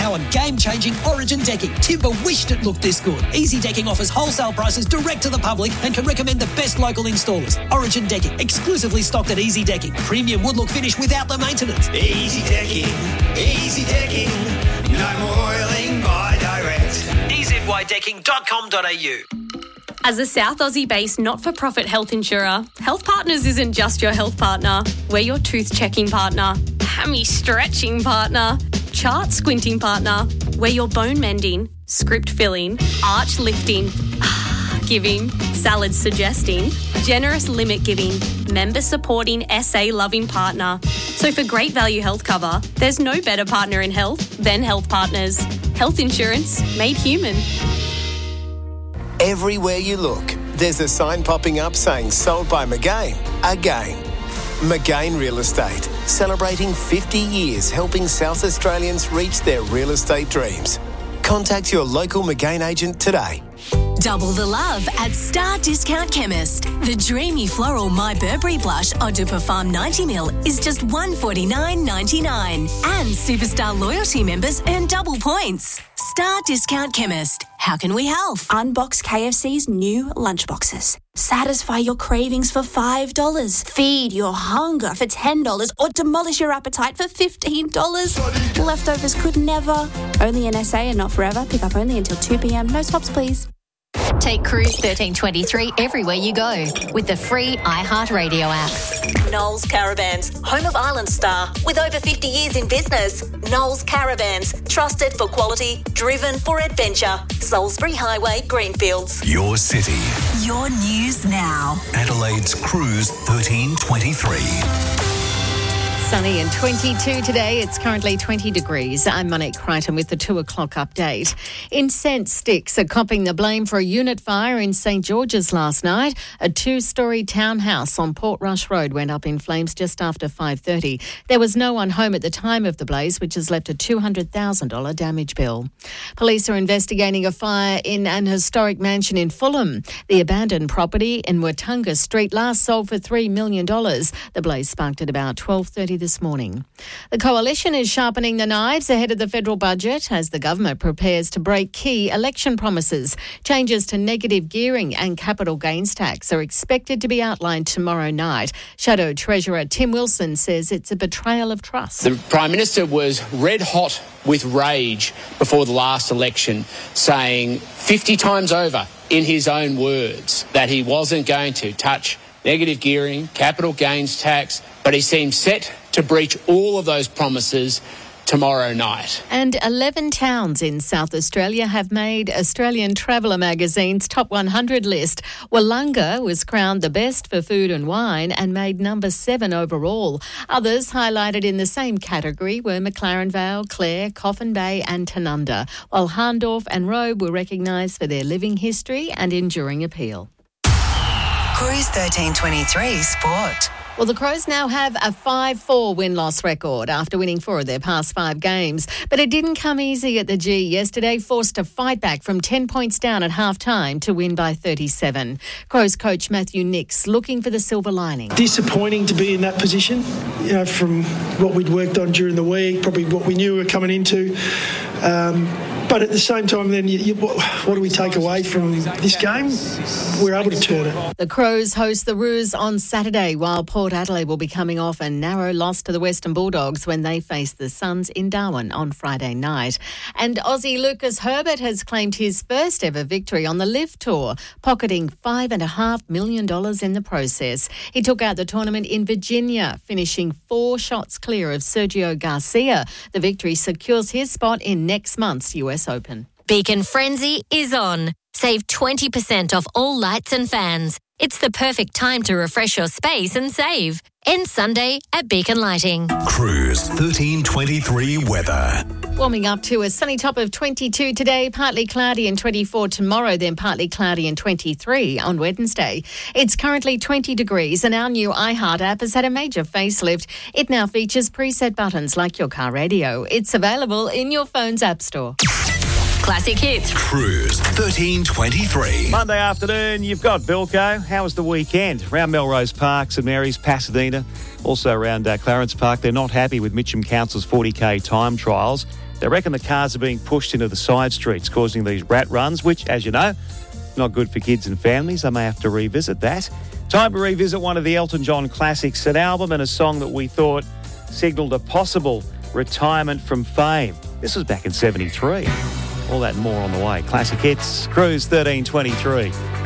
our game-changing Origin decking. Timber wished it looked this good. Easy Decking offers wholesale prices direct to the public and can recommend the best local installers. Origin Decking, exclusively stocked at Easy Decking. Premium wood look finish without the maintenance. Easy Decking, no more oiling by direct. EZYDecking.com.au. As a South Aussie-based not-for-profit health insurer, Health Partners isn't just your health partner. We're your tooth-checking partner, hammy-stretching partner, chart-squinting partner. We're your bone-mending, script-filling, arch-lifting, giving, salad-suggesting, generous limit-giving, member-supporting, SA-loving partner. So for great value health cover, there's no better partner in health than Health Partners. Health insurance made human. Everywhere you look, there's a sign popping up saying sold by McGain again. McGain Real Estate, celebrating 50 years helping South Australians reach their real estate dreams. Contact your local McGain agent today. Double the love at Star Discount Chemist. The dreamy floral My Burberry blush Eau de Parfum 90ml is just $149.99. And Superstar loyalty members earn double points. Star Discount Chemist. How can we help? Unbox KFC's new lunchboxes. Satisfy your cravings for $5. Feed your hunger for $10 or demolish your appetite for $15. Leftovers could never. Only in SA and not forever. Pick up only until 2 p.m. No swaps, please. Take Cruise 1323 everywhere you go with the free iHeartRadio app. Knowles Caravans, home of Island Star, with over 50 years in business. Knowles Caravans, trusted for quality, driven for adventure. Salisbury Highway, Greenfields. Your city. Your news now. Adelaide's Cruise 1323. Sunny and 22 today. It's currently 20 degrees. I'm Monique Crichton with the 2 o'clock update. Incensed sticks are copping the blame for a unit fire in St George's last night. A 2-storey townhouse on Portrush Road went up in flames just after 5:30. There was no one home at the time of the blaze, which has left a $200,000 damage bill. Police are investigating a fire in an historic mansion in Fulham. The abandoned property in Watunga Street last sold for $3 million. The blaze sparked at about 12:30 this morning. The Coalition is sharpening the knives ahead of the federal budget as the government prepares to break key election promises. Changes to negative gearing and capital gains tax are expected to be outlined tomorrow night. Shadow Treasurer Tim Wilson says it's a betrayal of trust. The Prime Minister was red hot with rage before the last election, saying 50 times over in his own words that he wasn't going to touch negative gearing, capital gains tax, but he seems set to breach all of those promises tomorrow night. And 11 towns in South Australia have made Australian Traveller magazine's top 100 list. Wollonga was crowned the best for food and wine and made number 7 overall. Others highlighted in the same category were McLaren Vale, Clare, Coffin Bay and Tanunda, while Hahndorf and Robe were recognised for their living history and enduring appeal. Cruise 1323 Sport. Well, the Crows now have a 5-4 win-loss record after winning 4 of their past 5 games. But it didn't come easy at the G yesterday, forced to fight back from 10 points down at half-time to win by 37. Crows coach Matthew Nicks looking for the silver lining. Disappointing to be in that position, from what we'd worked on during the week, probably what we knew we were coming into. But at the same time, then, what do we take away from this game? We're able to turn it. The Crows host the Roos on Saturday, while Port Adelaide will be coming off a narrow loss to the Western Bulldogs when they face the Suns in Darwin on Friday night. And Aussie Lucas Herbert has claimed his first ever victory on the Live Tour, pocketing $5.5 million in the process. He took out the tournament in Virginia, finishing 4 shots clear of Sergio Garcia. The victory secures his spot in next month's US Open. Beacon Frenzy is on. Save 20% off all lights and fans. It's the perfect time to refresh your space and save. End Sunday at Beacon Lighting. Cruise 1323 weather. Warming up to a sunny top of 22 today, partly cloudy and 24 tomorrow, then partly cloudy and 23 on Wednesday. It's currently 20 degrees and our new iHeart app has had a major facelift. It now features preset buttons like your car radio. It's available in your phone's app store. Classic hits. Cruise 1323. Monday afternoon, you've got Bilko. How was the weekend? Around Melrose Park, St Mary's, Pasadena, also around Clarence Park. They're not happy with Mitcham Council's 40k time trials. They reckon the cars are being pushed into the side streets, causing these rat runs, which, as you know, not good for kids and families. They may have to revisit that. Time to revisit one of the Elton John classics, an album and a song that we thought signalled a possible retirement from fame. This was back in 73. All that and more on the way. Classic Hits, Cruise 1323.